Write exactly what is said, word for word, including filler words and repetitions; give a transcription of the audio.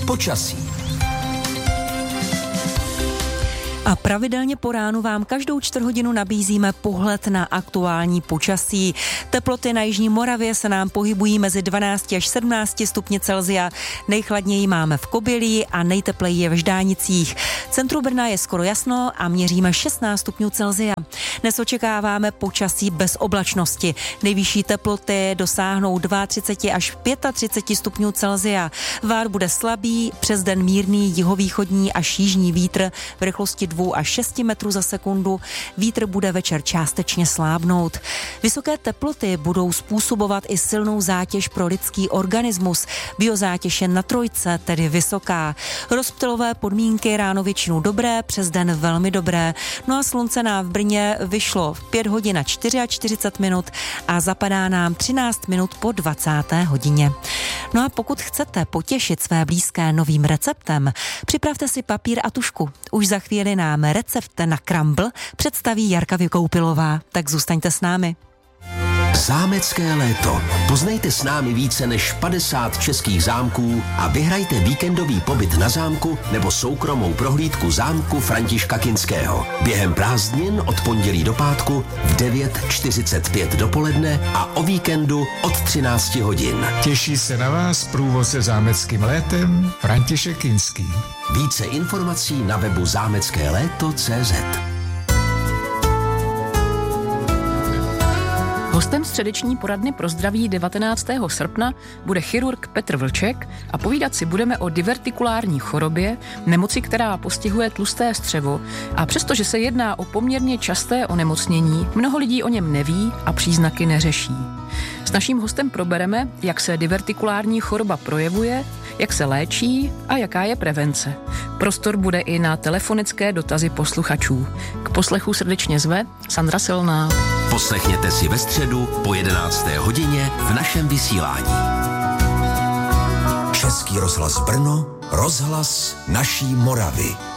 počasí. A pravidelně po ránu vám každou čtvrthodinu nabízíme pohled na aktuální počasí. Teploty na jižní Moravě se nám pohybují mezi dvanáct až sedmnáct stupni Celsia. Nejchladněji máme v Kobylí a nejtepleji je v Ždánicích. Centru Brna je skoro jasno a měříme šestnáct stupňů Celsia. Dnes očekáváme počasí bez oblačnosti. Nejvyšší teploty dosáhnou třicet dva až třicet pět stupňů Celsia. Vár bude slabý, přes den mírný jihovýchodní až jižní vítr v rychlosti dvě až šest metrů za sekundu. Vítr bude večer částečně slábnout. Vysoké teploty budou způsobovat i silnou zátěž pro lidský organismus. Biozátěž je na trojce, tedy vysoká. Rozptylové podmínky ráno většinou dobré, přes den velmi dobré. No a slunce nám v Brně vyšlo v pět hodin a čtyřicet čtyři minut a zapadá nám třináct minut po dvacáté hodině. No a pokud chcete potěšit své blízké novým receptem, připravte si papír a tužku. Už za chvíli nám recept na crumble představí Jarka Vykoupilová. Tak zůstaňte s námi. Zámecké léto. Poznejte s námi více než padesát českých zámků a vyhrajte víkendový pobyt na zámku nebo soukromou prohlídku zámku Františka Kinského. Během prázdnin od pondělí do pátku v devět čtyřicet pět dopoledne a o víkendu od třináct hodin. Těší se na vás průvodce zámeckým létem František Kinský. Více informací na webu zámecké léto tečka cé zet. Hostem středeční poradny pro zdraví devatenáctého srpna bude chirurg Petr Vlček a povídat si budeme o divertikulární chorobě, nemoci, která postihuje tlusté střevo, a přestože se jedná o poměrně časté onemocnění, mnoho lidí o něm neví a příznaky neřeší. S naším hostem probereme, jak se divertikulární choroba projevuje, jak se léčí a jaká je prevence. Prostor bude i na telefonické dotazy posluchačů. K poslechu srdečně zve Sandra Silná. Poslechněte si ve středu po jedenácté hodině v našem vysílání. Český rozhlas Brno, rozhlas naší Moravy.